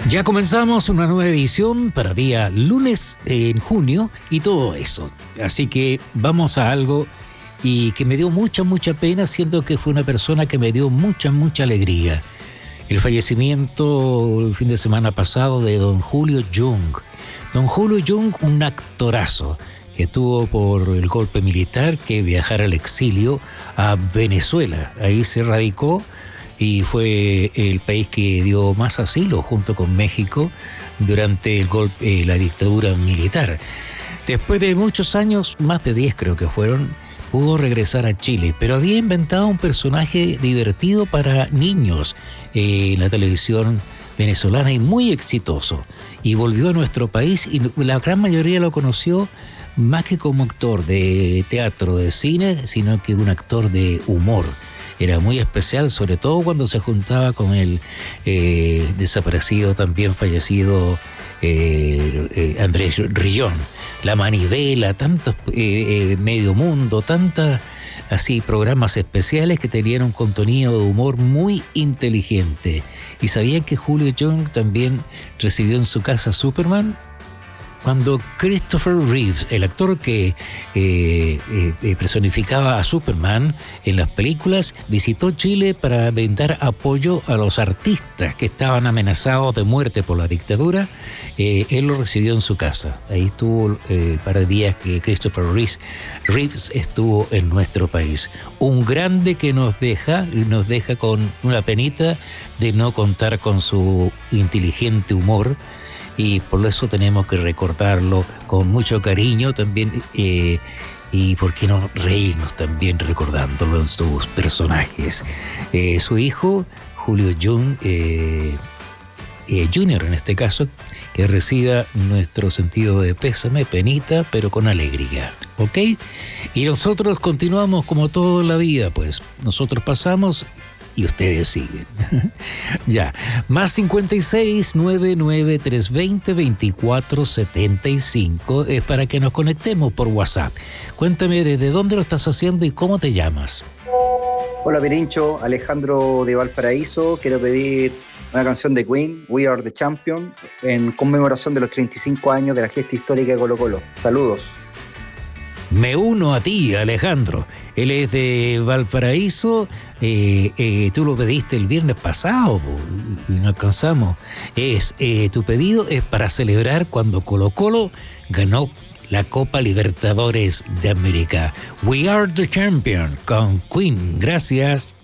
Ya comenzamos una nueva edición para día lunes en junio y todo eso. Así que vamos a algo y que me dio mucha pena, siendo que fue una persona que me dio mucha alegría. El fallecimiento el fin de semana pasado de don Julio Jung. Don Julio Jung, un actorazo que tuvo por el golpe militar que viajar al exilio a Venezuela. Ahí se radicó y fue el país que dio más asilo junto con México durante el golpe, la dictadura militar. Después de muchos años, más de 10 creo que fueron, pudo regresar a Chile, pero había inventado un personaje divertido para niños en la televisión venezolana y muy exitoso. Y volvió a nuestro país y la gran mayoría lo conoció más que como actor de teatro, de cine, sino que un actor de humor. Era muy especial, sobre todo cuando se juntaba con el desaparecido, también fallecido Andrés Rillón. La Manivela, tantos Medio Mundo, tantas así programas especiales que tenían un contenido de humor muy inteligente. ¿Y sabían que Julio Jung también recibió en su casa a Superman? Cuando Christopher Reeve, el actor que personificaba a Superman en las películas, visitó Chile para brindar apoyo a los artistas que estaban amenazados de muerte por la dictadura, él lo recibió en su casa. Ahí estuvo para días que Christopher Reeves estuvo en nuestro país. Un grande que nos deja con una penita de no contar con su inteligente humor, y por eso tenemos que recordarlo con mucho cariño también, y por qué no reírnos también recordándolo en sus personajes. Su hijo, Julio Jung, Junior en este caso, que reciba nuestro sentido de pésame, penita, pero con alegría, ¿ok? Y nosotros continuamos como toda la vida, pues nosotros pasamos y ustedes siguen. Ya, más 56 99 320 2475 es para que nos conectemos por WhatsApp. Cuéntame desde dónde lo estás haciendo y cómo te llamas. Hola Pirincho, Alejandro de Valparaíso. Quiero pedir una canción de Queen, We Are the Champion, en conmemoración de los 35 años de la gesta histórica de Colo-Colo. Saludos. Me uno a ti, Alejandro. Él es de Valparaíso. Tú lo pediste el viernes pasado y no alcanzamos. Tu pedido es para celebrar cuando Colo-Colo ganó la Copa Libertadores de América. We Are the Champion con Queen. Gracias.